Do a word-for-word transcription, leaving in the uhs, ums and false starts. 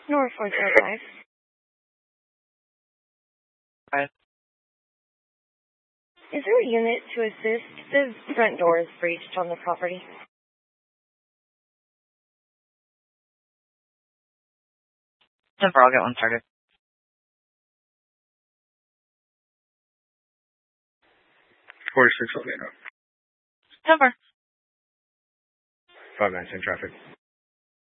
Norfolk Air Drive. Right. Is there a unit to assist? The front door is breached on the property. Denver, I'll get one started. forty-six Elena. Denver. five nine ten traffic.